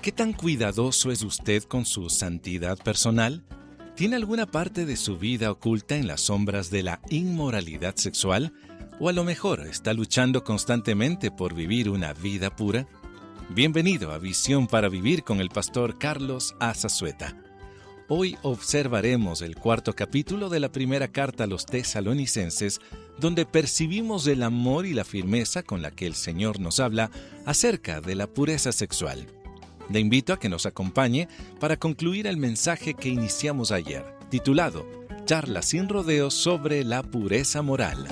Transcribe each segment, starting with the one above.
¿Qué tan cuidadoso es usted con su santidad personal? ¿Tiene alguna parte de su vida oculta en las sombras de la inmoralidad sexual? ¿O a lo mejor está luchando constantemente por vivir una vida pura? Bienvenido a Visión para Vivir con el pastor Carlos Azazueta. Hoy observaremos el cuarto capítulo de la primera carta a los tesalonicenses, donde percibimos el amor y la firmeza con la que el Señor nos habla acerca de la pureza sexual. Le invito a que nos acompañe para concluir el mensaje que iniciamos ayer, titulado Charla sin rodeos sobre la pureza moral.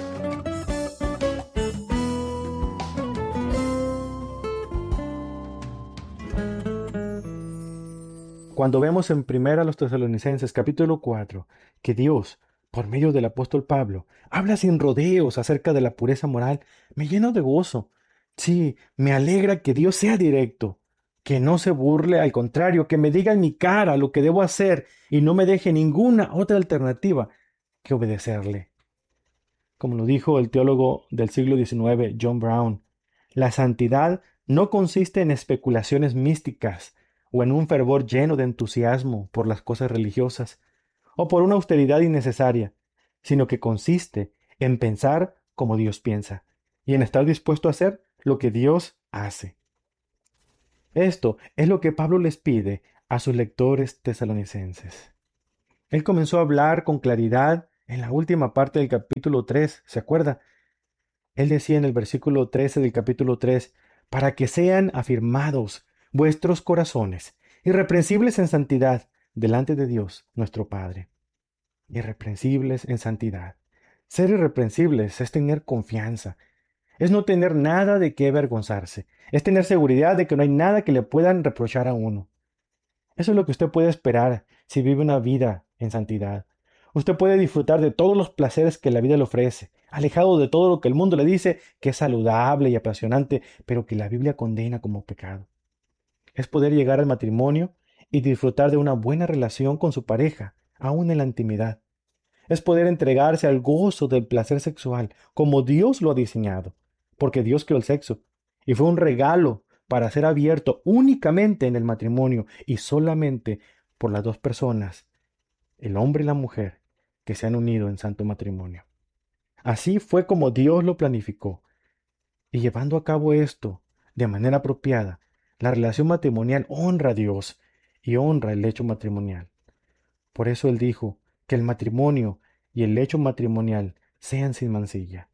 Cuando vemos en primera a los tesalonicenses capítulo 4 que Dios, por medio del apóstol Pablo, habla sin rodeos acerca de la pureza moral, me lleno de gozo. Sí, me alegra que Dios sea directo, que no se burle, al contrario, que me diga en mi cara lo que debo hacer y no me deje ninguna otra alternativa que obedecerle. Como lo dijo el teólogo del siglo XIX, John Brown, la santidad no consiste en especulaciones místicas o en un fervor lleno de entusiasmo por las cosas religiosas o por una austeridad innecesaria, sino que consiste en pensar como Dios piensa y en estar dispuesto a hacer lo que Dios hace. Esto es lo que Pablo les pide a sus lectores tesalonicenses. Él comenzó a hablar con claridad en la última parte del capítulo 3, ¿se acuerda? Él decía en el versículo 13 del capítulo 3, para que sean afirmados vuestros corazones, irreprensibles en santidad, delante de Dios, nuestro Padre. Irreprensibles en santidad. Ser irreprensibles es tener confianza, es no tener nada de qué avergonzarse, es tener seguridad de que no hay nada que le puedan reprochar a uno. Eso es lo que usted puede esperar si vive una vida en santidad. Usted puede disfrutar de todos los placeres que la vida le ofrece, alejado de todo lo que el mundo le dice que es saludable y apasionante, pero que la Biblia condena como pecado. Es poder llegar al matrimonio y disfrutar de una buena relación con su pareja, aún en la intimidad. Es poder entregarse al gozo del placer sexual, como Dios lo ha diseñado, porque Dios creó el sexo, y fue un regalo para ser abierto únicamente en el matrimonio y solamente por las dos personas, el hombre y la mujer, que se han unido en santo matrimonio. Así fue como Dios lo planificó. Y llevando a cabo esto de manera apropiada, la relación matrimonial honra a Dios y honra el hecho matrimonial. Por eso Él dijo que el matrimonio y el hecho matrimonial sean sin mancilla.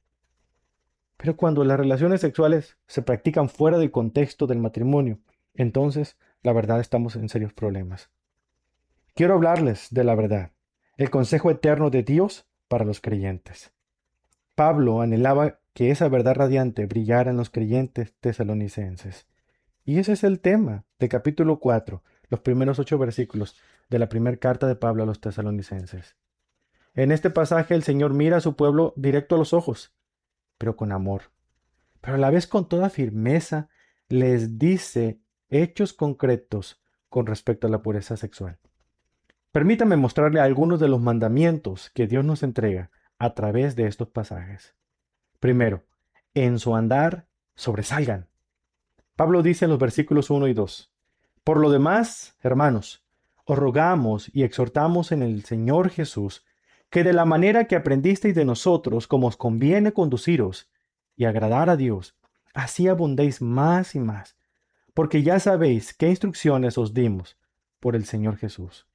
Pero cuando las relaciones sexuales se practican fuera del contexto del matrimonio, entonces, la verdad, estamos en serios problemas. Quiero hablarles de la verdad, el consejo eterno de Dios para los creyentes. Pablo anhelaba que esa verdad radiante brillara en los creyentes tesalonicenses. Y ese es el tema del capítulo 4, los primeros 8 versículos de la primera carta de Pablo a los tesalonicenses. En este pasaje el Señor mira a su pueblo directo a los ojos, pero con amor. Pero a la vez con toda firmeza les dice hechos concretos con respecto a la pureza sexual. Permítame mostrarle algunos de los mandamientos que Dios nos entrega a través de estos pasajes. Primero, en su andar sobresalgan. Pablo dice en los versículos 1 y 2, por lo demás, hermanos, os rogamos y exhortamos en el Señor Jesús, que de la manera que aprendisteis de nosotros, como os conviene conduciros y agradar a Dios, así abundéis más y más, porque ya sabéis qué instrucciones os dimos por el Señor Jesús.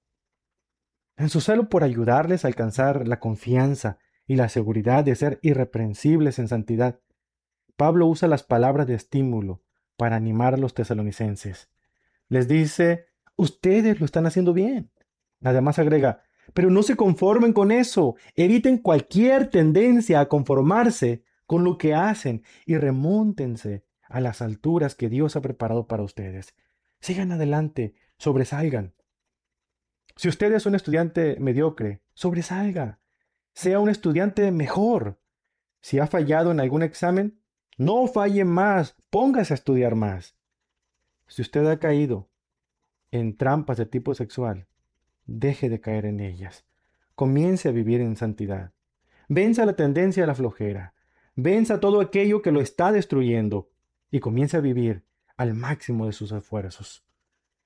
En su celo por ayudarles a alcanzar la confianza y la seguridad de ser irreprensibles en santidad, Pablo usa las palabras de estímulo para animar a los tesalonicenses. Les dice, ustedes lo están haciendo bien. Además agrega, pero no se conformen con eso, eviten cualquier tendencia a conformarse con lo que hacen y remóntense a las alturas que Dios ha preparado para ustedes. Sigan adelante, sobresalgan. Si usted es un estudiante mediocre, sobresalga. Sea un estudiante mejor. Si ha fallado en algún examen, no falle más, póngase a estudiar más. Si usted ha caído en trampas de tipo sexual, deje de caer en ellas. Comience a vivir en santidad. Venza la tendencia a la flojera. Venza todo aquello que lo está destruyendo y comience a vivir al máximo de sus esfuerzos.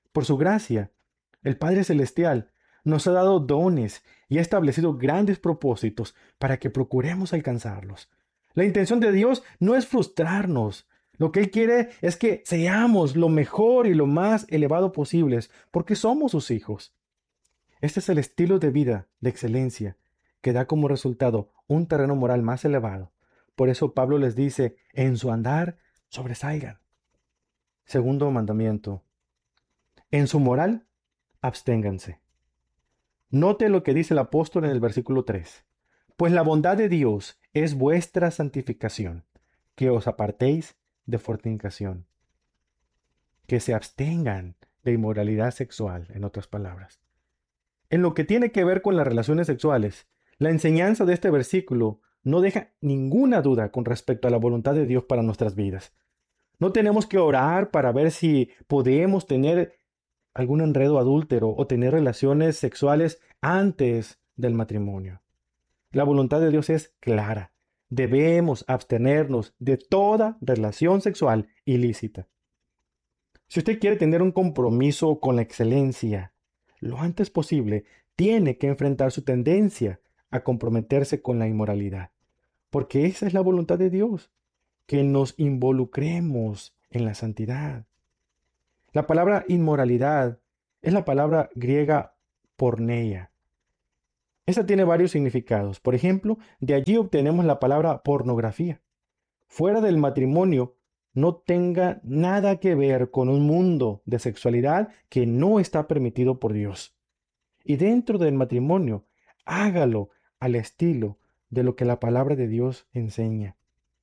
Por su gracia, el Padre Celestial nos ha dado dones y ha establecido grandes propósitos para que procuremos alcanzarlos. La intención de Dios no es frustrarnos. Lo que Él quiere es que seamos lo mejor y lo más elevado posibles, porque somos sus hijos. Este es el estilo de vida de excelencia que da como resultado un terreno moral más elevado. Por eso Pablo les dice, en su andar sobresalgan. Segundo mandamiento, en su moral absténganse. Note lo que dice el apóstol en el versículo 3. Pues la bondad de Dios es vuestra santificación, que os apartéis de fornicación, que se abstengan de inmoralidad sexual, en otras palabras. En lo que tiene que ver con las relaciones sexuales, la enseñanza de este versículo no deja ninguna duda con respecto a la voluntad de Dios para nuestras vidas. No tenemos que orar para ver si podemos tener algún enredo adúltero o tener relaciones sexuales antes del matrimonio. La voluntad de Dios es clara. Debemos abstenernos de toda relación sexual ilícita. Si usted quiere tener un compromiso con la excelencia, lo antes posible, tiene que enfrentar su tendencia a comprometerse con la inmoralidad, porque esa es la voluntad de Dios, que nos involucremos en la santidad. La palabra inmoralidad es la palabra griega porneia. Esta tiene varios significados. Por ejemplo, de allí obtenemos la palabra pornografía. Fuera del matrimonio, no tenga nada que ver con un mundo de sexualidad que no está permitido por Dios. Y dentro del matrimonio, hágalo al estilo de lo que la palabra de Dios enseña.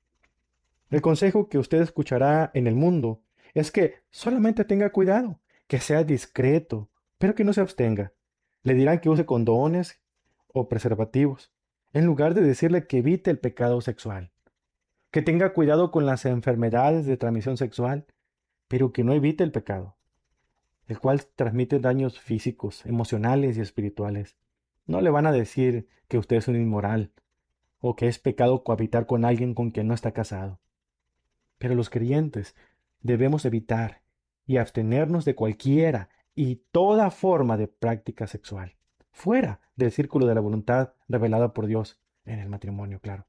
El consejo que usted escuchará en el mundo es que solamente tenga cuidado, que sea discreto, pero que no se abstenga. Le dirán que use condones o preservativos, en lugar de decirle que evite el pecado sexual. Que tenga cuidado con las enfermedades de transmisión sexual, pero que no evite el pecado, el cual transmite daños físicos, emocionales y espirituales. No le van a decir que usted es un inmoral o que es pecado cohabitar con alguien con quien no está casado. Pero los creyentes debemos evitar y abstenernos de cualquiera y toda forma de práctica sexual, fuera del círculo de la voluntad revelada por Dios en el matrimonio, claro.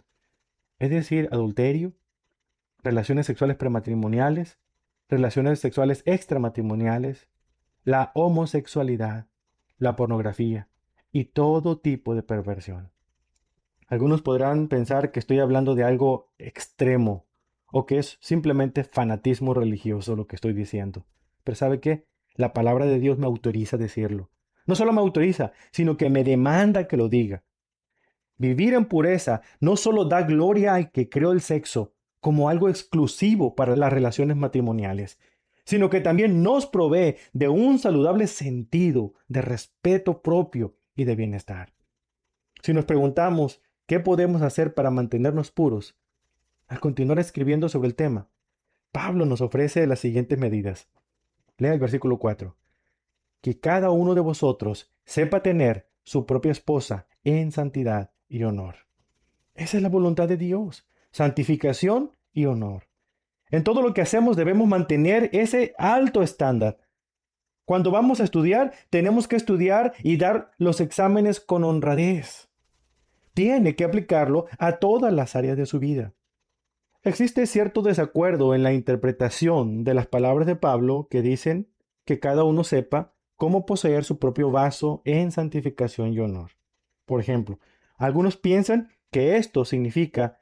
Es decir, adulterio, relaciones sexuales prematrimoniales, relaciones sexuales extramatrimoniales, la homosexualidad, la pornografía y todo tipo de perversión. Algunos podrán pensar que estoy hablando de algo extremo o que es simplemente fanatismo religioso lo que estoy diciendo. Pero ¿sabe qué? La palabra de Dios me autoriza a decirlo. No solo me autoriza, sino que me demanda que lo diga. Vivir en pureza no solo da gloria al que creó el sexo como algo exclusivo para las relaciones matrimoniales, sino que también nos provee de un saludable sentido de respeto propio y de bienestar. Si nos preguntamos qué podemos hacer para mantenernos puros, al continuar escribiendo sobre el tema, Pablo nos ofrece las siguientes medidas. Lea el versículo 4. Que cada uno de vosotros sepa tener su propia esposa en santidad y honor. Esa es la voluntad de Dios, santificación y honor. En todo lo que hacemos debemos mantener ese alto estándar. Cuando vamos a estudiar, tenemos que estudiar y dar los exámenes con honradez. Tiene que aplicarlo a todas las áreas de su vida. Existe cierto desacuerdo en la interpretación de las palabras de Pablo que dicen que cada uno sepa cómo poseer su propio vaso en santificación y honor. Por ejemplo, algunos piensan que esto significa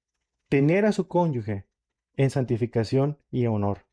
tener a su cónyuge en santificación y honor.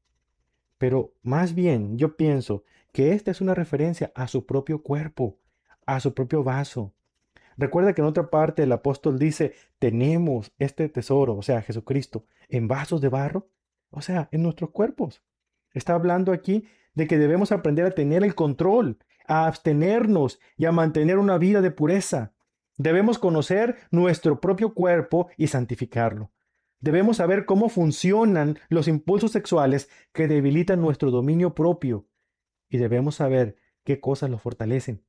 Pero más bien yo pienso que esta es una referencia a su propio cuerpo, a su propio vaso. Recuerda que en otra parte el apóstol dice, tenemos este tesoro, o sea, Jesucristo, en vasos de barro, o sea, en nuestros cuerpos. Está hablando aquí de que debemos aprender a tener el control, a abstenernos y a mantener una vida de pureza. Debemos conocer nuestro propio cuerpo y santificarlo. Debemos saber cómo funcionan los impulsos sexuales que debilitan nuestro dominio propio y debemos saber qué cosas los fortalecen.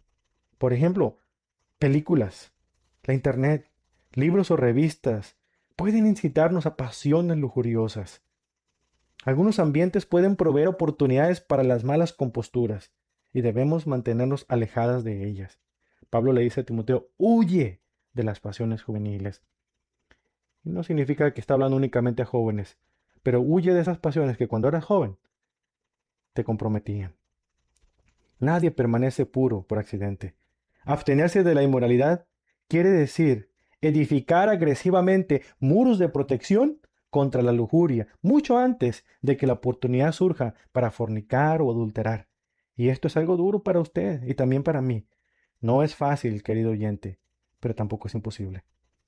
Por ejemplo, películas, la internet, libros o revistas pueden incitarnos a pasiones lujuriosas. Algunos ambientes pueden proveer oportunidades para las malas composturas y debemos mantenernos alejadas de ellas. Pablo le dice a Timoteo, huye de las pasiones juveniles. Y no significa que está hablando únicamente a jóvenes, pero huye de esas pasiones que cuando eras joven te comprometían. Nadie permanece puro por accidente. Abstenerse de la inmoralidad quiere decir edificar agresivamente muros de protección contra la lujuria, mucho antes de que la oportunidad surja para fornicar o adulterar. Y esto es algo duro para usted y también para mí. No es fácil, querido oyente, pero tampoco es imposible.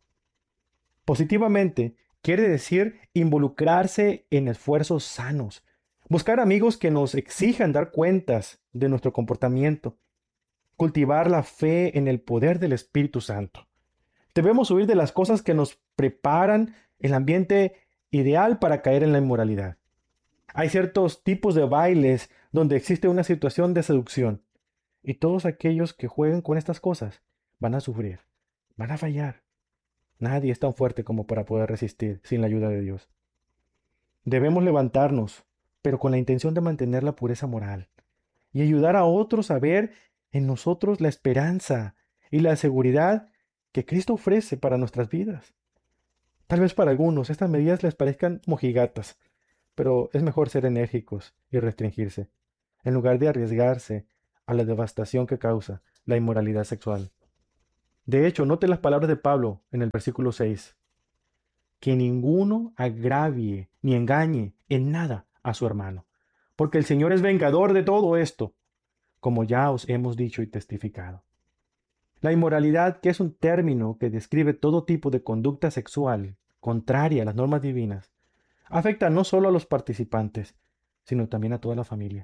Positivamente quiere decir involucrarse en esfuerzos sanos, buscar amigos que nos exijan dar cuentas de nuestro comportamiento, cultivar la fe en el poder del Espíritu Santo. Debemos huir de las cosas que nos preparan el ambiente ideal para caer en la inmoralidad. Hay ciertos tipos de bailes donde existe una situación de seducción y todos aquellos que jueguen con estas cosas van a sufrir, van a fallar. Nadie es tan fuerte como para poder resistir sin la ayuda de Dios. Debemos levantarnos, pero con la intención de mantener la pureza moral y ayudar a otros a ver en nosotros la esperanza y la seguridad que Cristo ofrece para nuestras vidas. Tal vez para algunos estas medidas les parezcan mojigatas, pero es mejor ser enérgicos y restringirse, en lugar de arriesgarse a la devastación que causa la inmoralidad sexual. De hecho, note las palabras de Pablo en el versículo 6. Que ninguno agravie ni engañe en nada a su hermano, porque el Señor es vengador de todo esto, como ya os hemos dicho y testificado. La inmoralidad, que es un término que describe todo tipo de conducta sexual contraria a las normas divinas, afecta no solo a los participantes, sino también a toda la familia.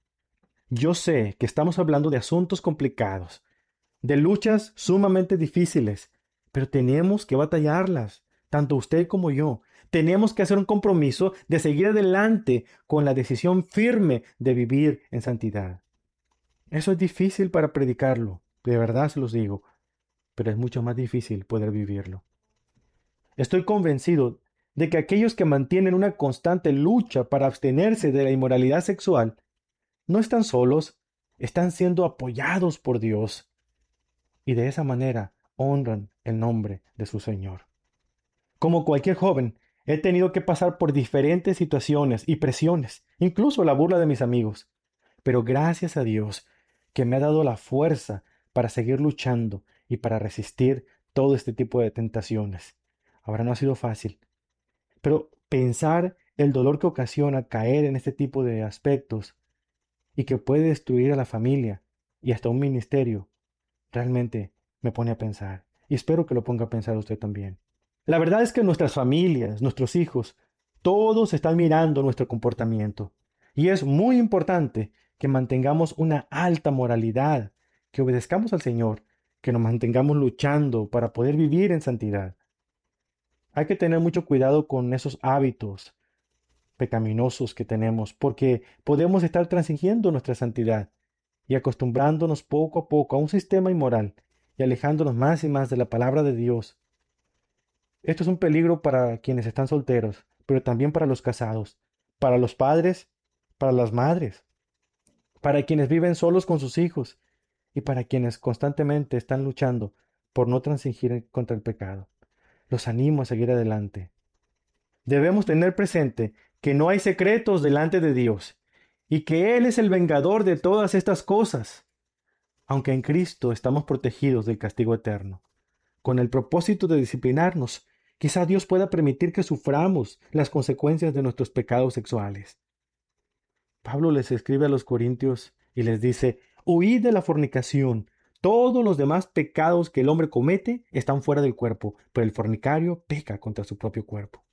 Yo sé que estamos hablando de asuntos complicados, de luchas sumamente difíciles, pero tenemos que batallarlas, tanto usted como yo. Tenemos que hacer un compromiso de seguir adelante con la decisión firme de vivir en santidad. Eso es difícil para predicarlo, de verdad se los digo, pero es mucho más difícil poder vivirlo. Estoy convencido de que aquellos que mantienen una constante lucha para abstenerse de la inmoralidad sexual no están solos, están siendo apoyados por Dios y de esa manera honran el nombre de su Señor. Como cualquier joven, he tenido que pasar por diferentes situaciones y presiones, incluso la burla de mis amigos. Pero gracias a Dios que me ha dado la fuerza para seguir luchando y para resistir todo este tipo de tentaciones. Ahora no ha sido fácil, pero pensar el dolor que ocasiona caer en este tipo de aspectos y que puede destruir a la familia y hasta un ministerio, realmente me pone a pensar. Y espero que lo ponga a pensar usted también. La verdad es que nuestras familias, nuestros hijos, todos están mirando nuestro comportamiento. Y es muy importante que mantengamos una alta moralidad, que obedezcamos al Señor, que nos mantengamos luchando para poder vivir en santidad. Hay que tener mucho cuidado con esos hábitos pecaminosos que tenemos, porque podemos estar transigiendo nuestra santidad y acostumbrándonos poco a poco a un sistema inmoral y alejándonos más y más de la palabra de Dios. Esto es un peligro para quienes están solteros, pero también para los casados, para los padres, para las madres, para quienes viven solos con sus hijos y para quienes constantemente están luchando por no transigir contra el pecado. Los animo a seguir adelante. Debemos tener presente que no hay secretos delante de Dios y que Él es el vengador de todas estas cosas, aunque en Cristo estamos protegidos del castigo eterno. Con el propósito de disciplinarnos, quizá Dios pueda permitir que suframos las consecuencias de nuestros pecados sexuales. Pablo les escribe a los corintios y les dice, huid de la fornicación. Todos los demás pecados que el hombre comete están fuera del cuerpo, pero el fornicario peca contra su propio cuerpo.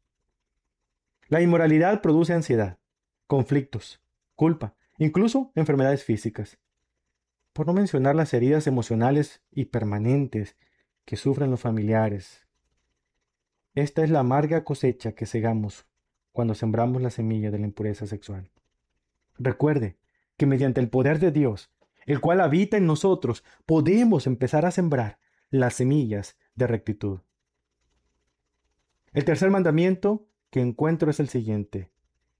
La inmoralidad produce ansiedad, conflictos, culpa, incluso enfermedades físicas. Por no mencionar las heridas emocionales y permanentes que sufren los familiares. Esta es la amarga cosecha que segamos cuando sembramos la semilla de la impureza sexual. Recuerde que mediante el poder de Dios, el cual habita en nosotros, podemos empezar a sembrar las semillas de rectitud. El tercer mandamiento que encuentro es el siguiente.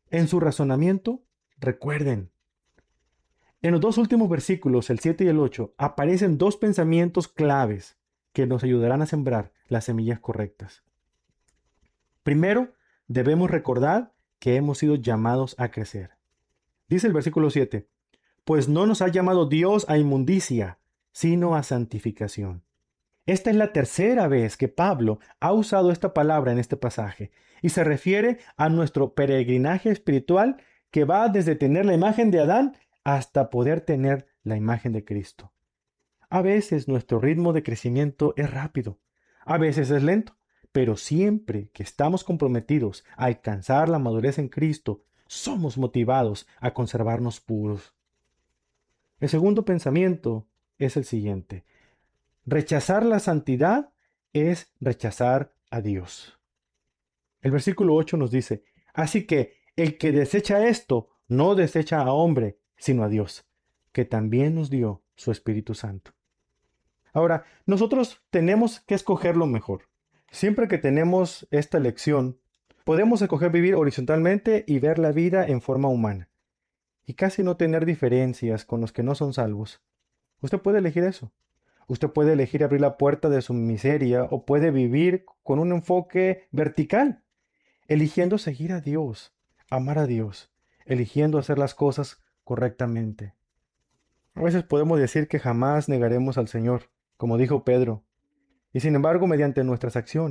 En su razonamiento, recuerden, en los dos últimos versículos, el 7 y el 8, aparecen dos pensamientos claves que nos ayudarán a sembrar las semillas correctas. Primero, debemos recordar que hemos sido llamados a crecer. Dice el versículo 7, pues no nos ha llamado Dios a inmundicia, sino a santificación. Esta es la tercera vez que Pablo ha usado esta palabra en este pasaje y se refiere a nuestro peregrinaje espiritual que va desde tener la imagen de Adán hasta poder tener la imagen de Cristo. A veces nuestro ritmo de crecimiento es rápido, a veces es lento, pero siempre que estamos comprometidos a alcanzar la madurez en Cristo, somos motivados a conservarnos puros. El segundo pensamiento es el siguiente. Rechazar la santidad es rechazar a Dios. El versículo 8 nos dice, así que el que desecha esto no desecha a hombre, sino a Dios, que también nos dio su Espíritu Santo. Ahora, nosotros tenemos que escoger lo mejor. Siempre que tenemos esta elección, podemos escoger vivir horizontalmente y ver la vida en forma humana, y casi no tener diferencias con los que no son salvos. Usted puede elegir eso. Usted puede elegir abrir la puerta de su miseria o puede vivir con un enfoque vertical, eligiendo seguir a Dios, amar a Dios, eligiendo hacer las cosas correctamente. A veces podemos decir que jamás negaremos al Señor, como dijo Pedro, y sin embargo, mediante nuestras acciones,